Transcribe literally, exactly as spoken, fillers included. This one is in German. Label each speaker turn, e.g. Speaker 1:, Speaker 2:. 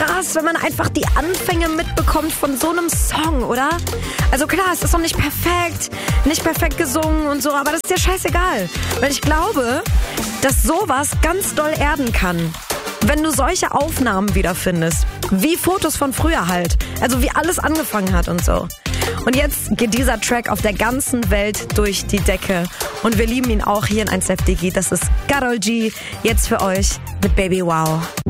Speaker 1: krass, wenn man einfach die Anfänge mitbekommt von so einem Song, oder? Also klar, es ist noch nicht perfekt, nicht perfekt gesungen und so, aber das ist ja scheißegal. Weil ich glaube, dass sowas ganz doll erden kann. Wenn du solche Aufnahmen wiederfindest, wie Fotos von früher halt, also wie alles angefangen hat und so. Und jetzt geht dieser Track auf der ganzen Welt durch die Decke und wir lieben ihn auch hier in eins Live Digi. Das ist Karol G, jetzt für euch mit Baby Wow.